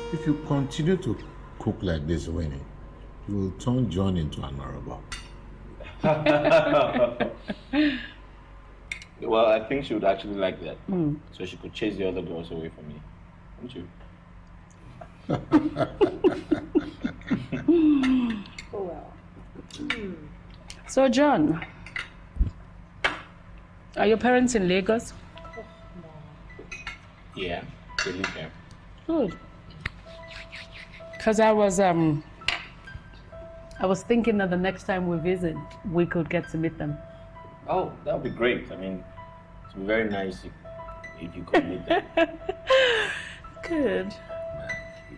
If you continue to cook like this, Winnie, you will turn John into an Araba. Well, I think she would actually like that. So she could chase the other girls away from me. Wouldn't you? Oh, well. So, John, are your parents in Lagos? Yeah, they live here. Good. Because I was thinking that the next time we visit, we could get to meet them. Oh, that would be great. I mean, it would be very nice if you could meet them. Good.